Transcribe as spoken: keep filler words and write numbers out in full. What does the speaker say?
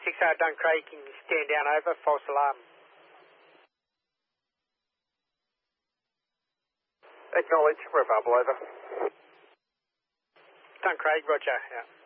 six oh Duncraig, can you stand down over, false alarm. Acknowledge, we're available, over. Duncraig, roger, yeah.